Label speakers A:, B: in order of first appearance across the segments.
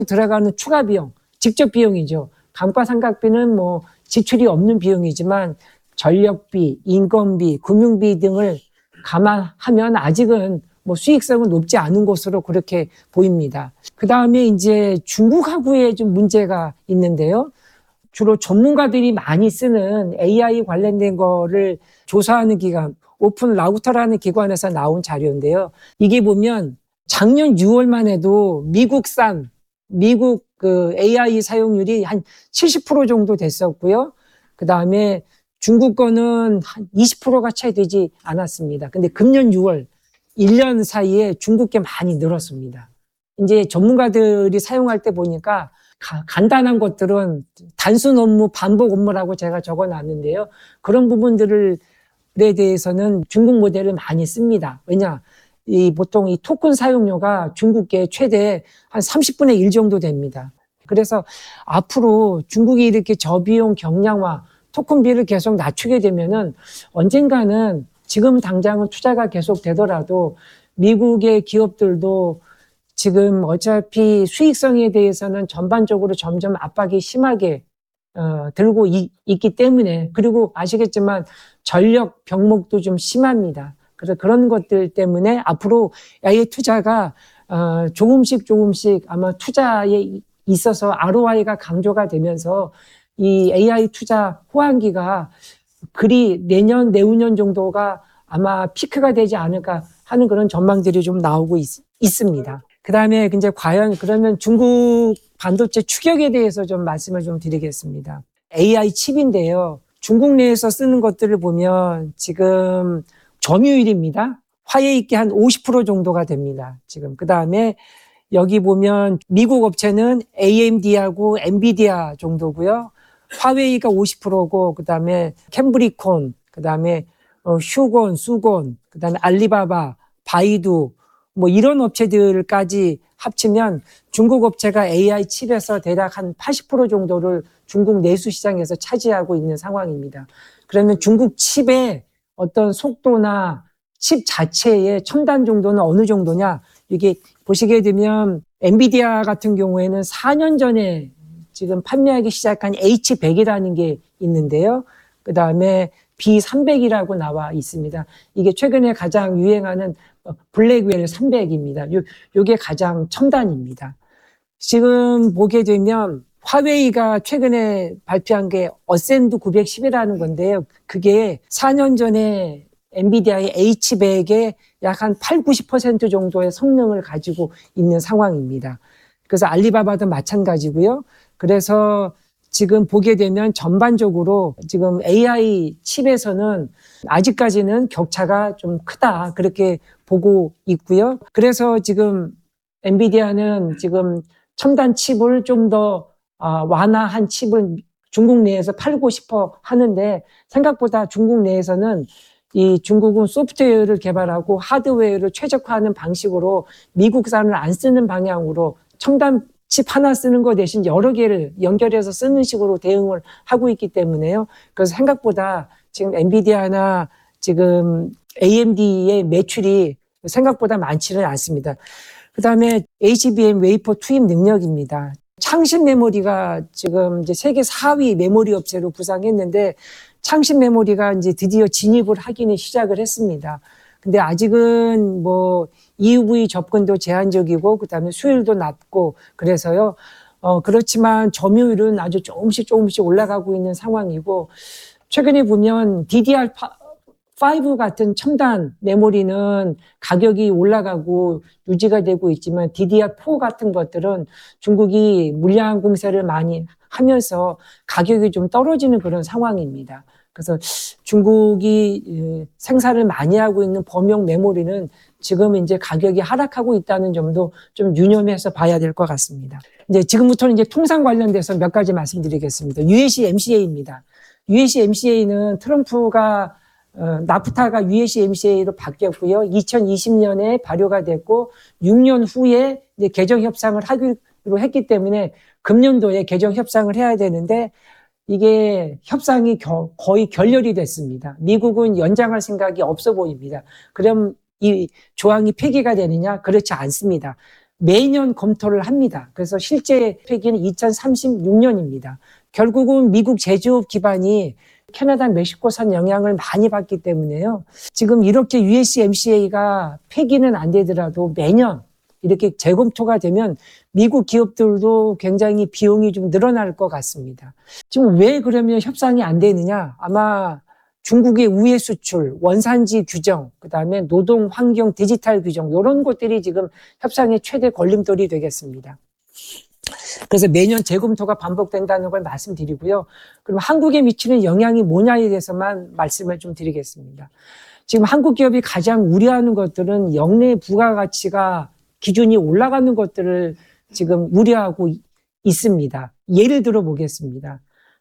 A: 들어가는 추가 비용, 직접 비용이죠. 감가상각비는 뭐 지출이 없는 비용이지만 전력비, 인건비, 금융비 등을 감안하면 아직은 뭐 수익성은 높지 않은 것으로 그렇게 보입니다. 그 다음에 이제 중국하고의 좀 문제가 있는데요. 주로 전문가들이 많이 쓰는 AI 관련된 거를 조사하는 기관, 오픈 라우터라는 기관에서 나온 자료인데요. 이게 보면 작년 6월만 해도 미국 그 AI 사용률이 한 70% 정도 됐었고요. 그 다음에 중국 거는 한 20%가 채 되지 않았습니다. 근데 금년 6월, 1년 사이에 중국 게 많이 늘었습니다. 이제 전문가들이 사용할 때 보니까 간단한 것들은 단순 업무, 반복 업무라고 제가 적어 놨는데요. 그런 부분들에 대해서는 중국 모델을 많이 씁니다. 왜냐? 보통 이 토큰 사용료가 중국계 최대 한 30분의 1 정도 됩니다. 그래서 앞으로 중국이 이렇게 저비용 경량화, 토큰비를 계속 낮추게 되면은 언젠가는 지금 당장은 투자가 계속 되더라도 미국의 기업들도 지금 어차피 수익성에 대해서는 전반적으로 점점 압박이 심하게 들고 있기 때문에, 그리고 아시겠지만 전력 병목도 좀 심합니다. 그래서 그런 것들 때문에 앞으로 AI 투자가 조금씩 아마 투자에 있어서 ROI가 강조가 되면서 이 AI 투자 호황기가 그리 내년, 내후년 정도가 아마 피크가 되지 않을까 하는 그런 전망들이 좀 나오고 있습니다. 그 다음에 이제 과연 그러면 중국 반도체 추격에 대해서 좀 말씀을 좀 드리겠습니다. AI 칩인데요. 중국 내에서 쓰는 것들을 보면 지금 점유율입니다. 화웨이 있게 한 50% 정도가 됩니다. 지금. 그 다음에 여기 보면 미국 업체는 AMD하고 엔비디아 정도고요. 화웨이가 50%고, 그 다음에 캠브리콘, 그 다음에 휴곤, 수곤, 그 다음에 알리바바, 바이두, 뭐 이런 업체들까지 합치면 중국 업체가 AI 칩에서 대략 한 80% 정도를 중국 내수 시장에서 차지하고 있는 상황입니다. 그러면 중국 칩의 어떤 속도나 칩 자체의 첨단 정도는 어느 정도냐? 이게 보시게 되면 엔비디아 같은 경우에는 4년 전에 지금 판매하기 시작한 H100이라는 게 있는데요. 그 다음에 B300이라고 나와 있습니다. 이게 최근에 가장 유행하는 블랙웰 300입니다. 요게 가장 첨단입니다. 지금 보게 되면 화웨이가 최근에 발표한 게 어센드 910이라는 건데요. 그게 4년 전에 엔비디아의 H100의 약 한 8, 90% 정도의 성능을 가지고 있는 상황입니다. 그래서 알리바바도 마찬가지고요. 그래서 지금 보게 되면 전반적으로 지금 AI 칩에서는 아직까지는 격차가 좀 크다, 그렇게 보고 있고요. 그래서 지금 엔비디아는 지금 첨단 칩을 좀 더 완화한 칩을 중국 내에서 팔고 싶어 하는데, 생각보다 중국 내에서는 이 중국은 소프트웨어를 개발하고 하드웨어를 최적화하는 방식으로 미국산을 안 쓰는 방향으로 첨단 칩 하나 쓰는 거 대신 여러 개를 연결해서 쓰는 식으로 대응을 하고 있기 때문에요. 그래서 생각보다 지금 엔비디아나 지금 AMD의 매출이 생각보다 많지는 않습니다. 그 다음에 HBM 웨이퍼 투입 능력입니다. 창신 메모리가 지금 이제 세계 4위 메모리 업체로 부상했는데, 창신 메모리가 이제 드디어 진입을 하기는 시작을 했습니다. 근데 아직은 뭐 EUV 접근도 제한적이고, 그 다음에 수율도 낮고, 그래서요. 그렇지만 점유율은 아주 조금씩 올라가고 있는 상황이고, 최근에 보면 DDR5 같은 첨단 메모리는 가격이 올라가고 유지가 되고 있지만, DDR4 같은 것들은 중국이 물량 공세를 많이 하면서 가격이 좀 떨어지는 그런 상황입니다. 그래서 중국이 생산을 많이 하고 있는 범용 메모리는 지금 이제 가격이 하락하고 있다는 점도 좀 유념해서 봐야 될 것 같습니다. 이제 지금부터는 이제 통상 관련돼서 몇 가지 말씀드리겠습니다. USMCA입니다. USMCA는 트럼프가 나프타가 USMCA로 바뀌었고요. 2020년에 발효가 됐고 6년 후에 이제 개정 협상을 하기로 했기 때문에 금년도에 개정 협상을 해야 되는데, 이게 협상이 거의 결렬이 됐습니다. 미국은 연장할 생각이 없어 보입니다. 그럼 이 조항이 폐기가 되느냐? 그렇지 않습니다. 매년 검토를 합니다. 그래서 실제 폐기는 2036년입니다. 결국은 미국 제조업 기반이 캐나다, 멕시코산 영향을 많이 받기 때문에요. 지금 이렇게 USMCA가 폐기는 안 되더라도 매년 이렇게 재검토가 되면 미국 기업들도 굉장히 비용이 좀 늘어날 것 같습니다. 지금 왜 그러면 협상이 안 되느냐? 아마 중국의 우회 수출, 원산지 규정, 그다음에 노동, 환경, 디지털 규정 이런 것들이 지금 협상의 최대 걸림돌이 되겠습니다. 그래서 매년 재검토가 반복된다는 걸 말씀드리고요. 그럼 한국에 미치는 영향이 뭐냐에 대해서만 말씀을 좀 드리겠습니다. 지금 한국 기업이 가장 우려하는 것들은 역내 부가가치가 기준이 올라가는 것들을 지금 우려하고 있습니다. 예를 들어 보겠습니다.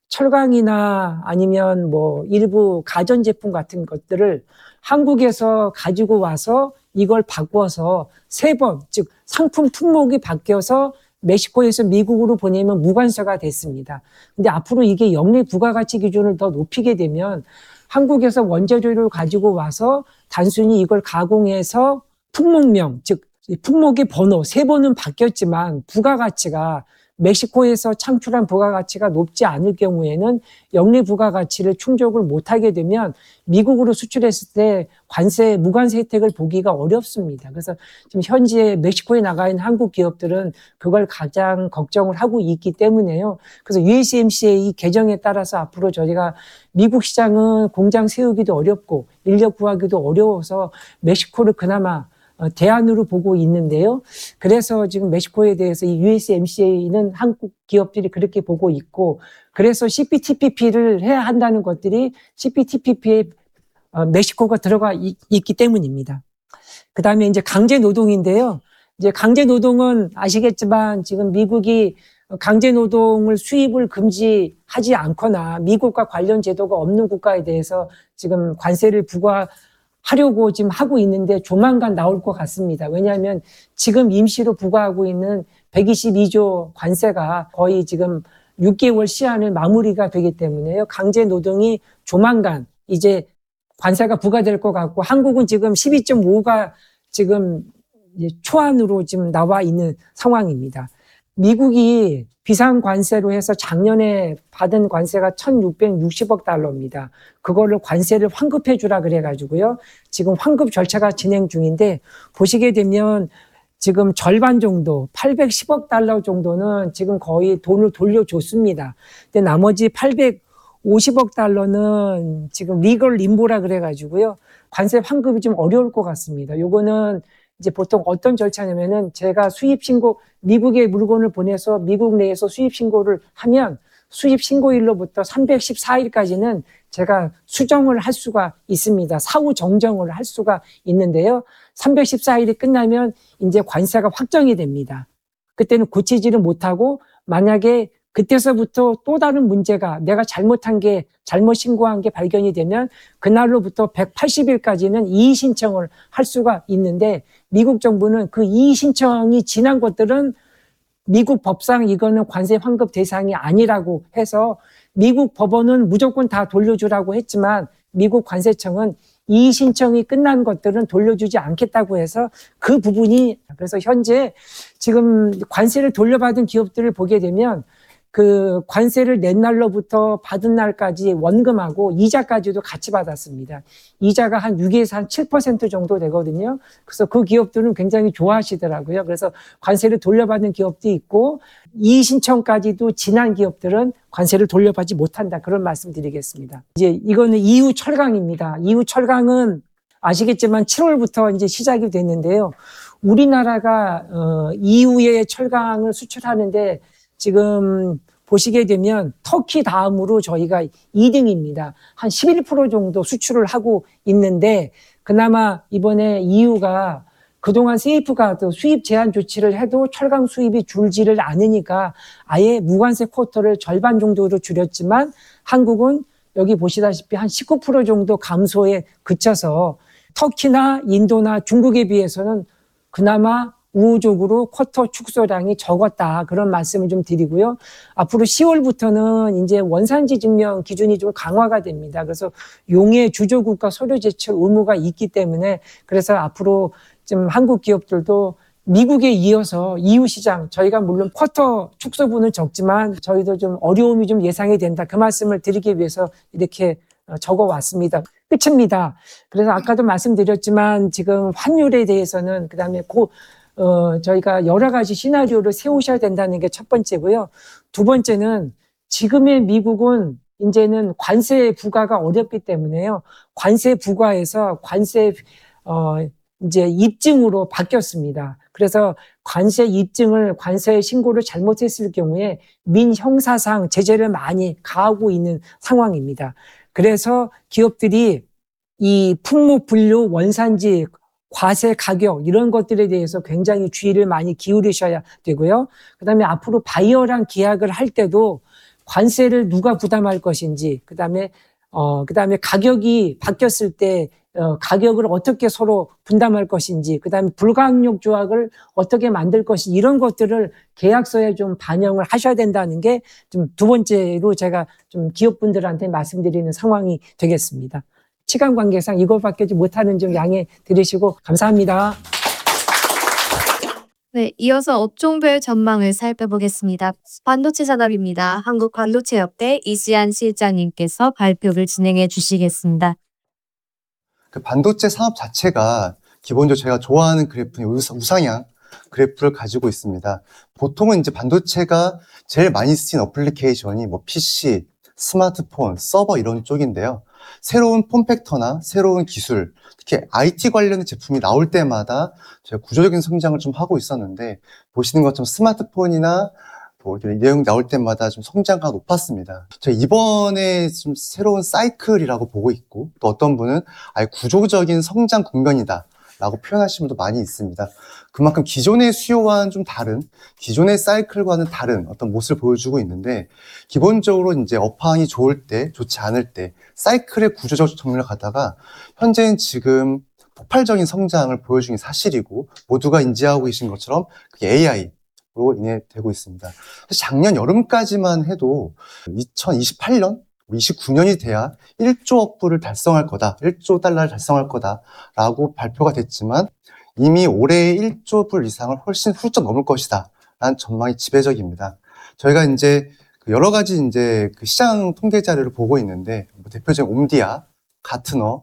A: 철강이나 아니면 뭐 일부 가전제품 같은 것들을 한국에서 가지고 와서 이걸 바꿔서 3번, 즉 상품 품목이 바뀌어서 멕시코에서 미국으로 보내면 무관세가 됐습니다. 근데 앞으로 이게 역내 부가가치 기준을 더 높이게 되면 한국에서 원재료를 가지고 와서 단순히 이걸 가공해서 품목명, 즉 품목의 번호, 3번은 바뀌었지만 부가가치가 멕시코에서 창출한 부가가치가 높지 않을 경우에는 역내 부가가치를 충족을 못하게 되면 미국으로 수출했을 때 관세, 무관세 혜택을 보기가 어렵습니다. 그래서 지금 현재 멕시코에 나가 있는 한국 기업들은 그걸 가장 걱정을 하고 있기 때문에요. 그래서 USMCA 개정에 따라서 앞으로 저희가 미국 시장은 공장 세우기도 어렵고 인력 구하기도 어려워서 멕시코를 그나마 대안으로 보고 있는데요. 그래서 지금 멕시코에 대해서 이 USMCA는 한국 기업들이 그렇게 보고 있고, 그래서 CPTPP를 해야 한다는 것들이 CPTPP에 멕시코가 들어가 있기 때문입니다. 그 다음에 이제 강제 노동인데요. 이제 강제 노동은 아시겠지만 지금 미국이 강제 노동을 수입을 금지하지 않거나 미국과 관련 제도가 없는 국가에 대해서 지금 관세를 부과하려고 지금 하고 있는데 조만간 나올 것 같습니다. 왜냐하면 지금 임시로 부과하고 있는 122조 관세가 거의 지금 6개월 시한을 마무리가 되기 때문에요. 강제 노동이 조만간 이제 관세가 부과될 것 같고, 한국은 지금 12.5가 지금 초안으로 지금 나와 있는 상황입니다. 미국이 비상관세로 해서 작년에 받은 관세가 1,660억 달러입니다. 그거를 관세를 환급해 주라 그래가지고요. 지금 환급 절차가 진행 중인데, 보시게 되면 지금 절반 정도, 810억 달러 정도는 지금 거의 돈을 돌려줬습니다. 근데 나머지 850억 달러는 지금 리걸 림보라 그래가지고요. 관세 환급이 좀 어려울 것 같습니다. 요거는 이제 보통 어떤 절차냐면은 제가 수입 신고, 미국에 물건을 보내서 미국 내에서 수입 신고를 하면 수입 신고일로부터 314일까지는 제가 수정을 할 수가 있습니다. 사후 정정을 할 수가 있는데요. 314일이 끝나면 이제 관세가 확정이 됩니다. 그때는 고치지를 못하고, 만약에 그때서부터 또 다른 문제가, 내가 잘못 신고한 게 발견이 되면 그날로부터 180일까지는 이의 신청을 할 수가 있는데, 미국 정부는 그 이의 신청이 지난 것들은 미국 법상 이거는 관세 환급 대상이 아니라고 해서 미국 법원은 무조건 다 돌려주라고 했지만 미국 관세청은 이의 신청이 끝난 것들은 돌려주지 않겠다고 해서 그 부분이, 그래서 현재 지금 관세를 돌려받은 기업들을 보게 되면 그 관세를 낸 날로부터 받은 날까지 원금하고 이자까지도 같이 받았습니다. 이자가 한 6에서 한 7% 정도 되거든요. 그래서 그 기업들은 굉장히 좋아하시더라고요. 그래서 관세를 돌려받는 기업도 있고, 이의 신청까지도 지난 기업들은 관세를 돌려받지 못한다. 그런 말씀 드리겠습니다. 이제 이거는 EU 철강입니다. EU 철강은 아시겠지만 7월부터 이제 시작이 됐는데요. 우리나라가 EU의 철강을 수출하는데 지금 보시게 되면 터키 다음으로 저희가 2등입니다. 한 11% 정도 수출을 하고 있는데, 그나마 이번에 EU가 그동안 세이프가드 수입 제한 조치를 해도 철강 수입이 줄지를 않으니까 아예 무관세 쿼터를 절반 정도로 줄였지만, 한국은 여기 보시다시피 한 19% 정도 감소에 그쳐서 터키나 인도나 중국에 비해서는 그나마 우호적으로 쿼터 축소량이 적었다. 그런 말씀을 좀 드리고요. 앞으로 10월부터는 이제 원산지 증명 기준이 좀 강화가 됩니다. 그래서 용해 주조국가 서류 제출 의무가 있기 때문에, 그래서 앞으로 좀 한국 기업들도 미국에 이어서 EU 시장, 저희가 물론 쿼터 축소분은 적지만 저희도 좀 어려움이 좀 예상이 된다. 그 말씀을 드리기 위해서 이렇게 적어 왔습니다. 끝입니다. 그래서 아까도 말씀드렸지만 지금 환율에 대해서는 그다음에 저희가 여러 가지 시나리오를 세우셔야 된다는 게 첫 번째고요. 두 번째는 지금의 미국은 이제는 관세 부과가 어렵기 때문에요. 관세 부과에서 관세 이제 입증으로 바뀌었습니다. 그래서 관세 입증을 관세 신고를 잘못했을 경우에 민형사상 제재를 많이 가하고 있는 상황입니다. 그래서 기업들이 이 품목 분류 원산지 과세 가격 이런 것들에 대해서 굉장히 주의를 많이 기울이셔야 되고요. 그다음에 앞으로 바이어랑 계약을 할 때도 관세를 누가 부담할 것인지, 그다음에 가격이 바뀌었을 때 가격을 어떻게 서로 분담할 것인지, 그다음에 불가항력 조약을 어떻게 만들 것인지 이런 것들을 계약서에 좀 반영을 하셔야 된다는 게 좀 두 번째로 제가 좀 기업분들한테 말씀드리는 상황이 되겠습니다. 시간 관계상 이것밖에 못하는 점 양해 들으시고 감사합니다.
B: 네, 이어서 업종별 전망을 살펴보겠습니다. 반도체 산업입니다. 한국반도체협회 이수연 실장님께서 발표를 진행해 주시겠습니다.
C: 그 반도체 산업 자체가 기본적으로 제가 좋아하는 그래프는 우상향 그래프를 가지고 있습니다. 보통은 이제 반도체가 제일 많이 쓰인 어플리케이션이 뭐 PC, 스마트폰, 서버 이런 쪽인데요. 새로운 폼팩터나 새로운 기술, 특히 IT 관련된 제품이 나올 때마다 제가 구조적인 성장을 좀 하고 있었는데, 보시는 것처럼 스마트폰이나 뭐 이렇게 내용 나올 때마다 좀 성장가 높았습니다. 제가 이번에 좀 새로운 사이클이라고 보고 있고, 또 어떤 분은 아예 구조적인 성장 국면이다 라고 표현하시는 분도 많이 있습니다. 그만큼 기존의 수요와는 좀 다른, 기존의 사이클과는 다른 어떤 모습을 보여주고 있는데, 기본적으로 이제 업황이 좋을 때, 좋지 않을 때, 사이클의 구조적 정리를 가다가, 현재는 지금 폭발적인 성장을 보여주는 게 사실이고, 모두가 인지하고 계신 것처럼 그게 AI로 인해 되고 있습니다. 작년 여름까지만 해도 2028년, 29년이 돼야 1조 억불을 달성할 거다, 1조 달러를 달성할 거다라고 발표가 됐지만 이미 올해 1조 불 이상을 훨씬 훌쩍 넘을 것이다 라는 전망이 지배적입니다. 저희가 이제 여러 가지 이제 그 시장 통계 자료를 보고 있는데, 대표적인 옴디아, 가트너,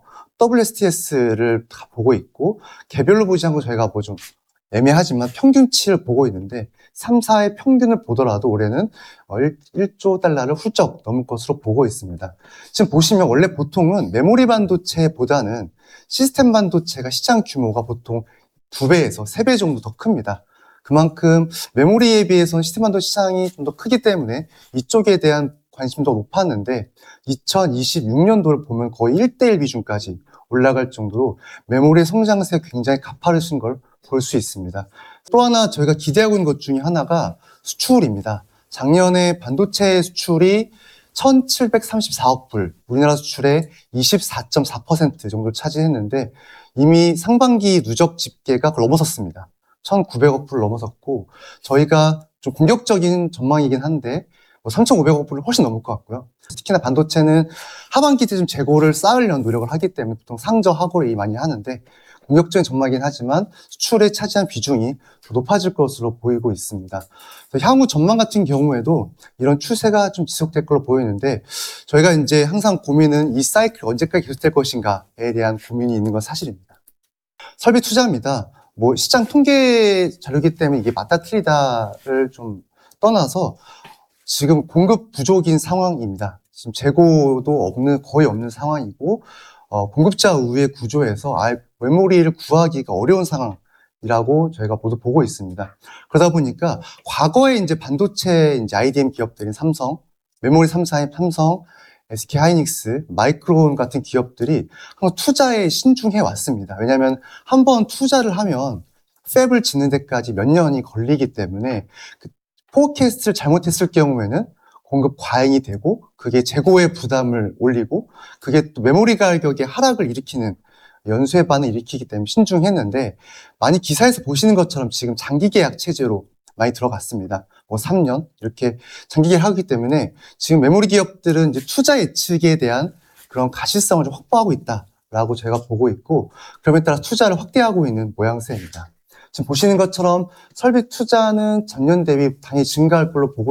C: WSTS를 다 보고 있고, 개별로 보지 않고 저희가 뭐 좀 애매하지만 평균치를 보고 있는데, 3, 4의 평균을 보더라도 올해는 1조 달러를 훌쩍 넘을 것으로 보고 있습니다. 지금 보시면 원래 보통은 메모리 반도체보다는 시스템 반도체가 시장 규모가 보통 2배에서 3배 정도 더 큽니다. 그만큼 메모리에 비해서는 시스템 반도체 시장이 좀 더 크기 때문에 이쪽에 대한 관심도 높았는데, 2026년도를 보면 거의 1대1 비중까지 올라갈 정도로 메모리의 성장세가 굉장히 가파르신 걸 볼 수 있습니다. 또 하나 저희가 기대하고 있는 것 중에 하나가 수출입니다. 작년에 반도체 수출이 1,734억 불, 우리나라 수출의 24.4% 정도를 차지했는데, 이미 상반기 누적 집계가 그걸 넘어섰습니다. 1,900억 불을 넘어섰고, 저희가 좀 공격적인 전망이긴 한데 3,500억 불을 훨씬 넘을 것 같고요. 특히나 반도체는 하반기 때 좀 재고를 쌓으려는 노력을 하기 때문에 보통 상저하고를 많이 하는데, 공격적인 전망이긴 하지만 수출에 차지한 비중이 더 높아질 것으로 보이고 있습니다. 향후 전망 같은 경우에도 이런 추세가 좀 지속될 걸로 보이는데, 저희가 이제 항상 고민은 이 사이클이 언제까지 계속될 것인가에 대한 고민이 있는 건 사실입니다. 설비 투자입니다. 뭐 시장 통계 자료이기 때문에 이게 맞다 틀리다를 좀 떠나서 지금 공급 부족인 상황입니다. 지금 재고도 거의 없는 상황이고, 공급자 우위의 구조에서 아예 메모리를 구하기가 어려운 상황이라고 저희가 모두 보고 있습니다. 그러다 보니까 과거에 이제 반도체 이제 IDM 기업들인 삼성, 메모리 3사인 삼성, SK 하이닉스, 마이크론 같은 기업들이 항상 투자에 신중해 왔습니다. 왜냐하면 한번 투자를 하면 팹을 짓는 데까지 몇 년이 걸리기 때문에 그 포캐스트를 잘못했을 경우에는 공급 과잉이 되고, 그게 재고의 부담을 올리고, 그게 또 메모리 가격의 하락을 일으키는 연쇄 반응을 일으키기 때문에 신중했는데, 많이 기사에서 보시는 것처럼 지금 장기 계약 체제로 많이 들어갔습니다. 뭐 3년 이렇게 장기 계약을 하기 때문에 지금 메모리 기업들은 이제 투자 예측에 대한 그런 가시성을 좀 확보하고 있다라고 제가 보고 있고, 그럼에 따라 투자를 확대하고 있는 모양새입니다. 지금 보시는 것처럼 설비 투자는 전년 대비 당연히 증가할 걸로 보고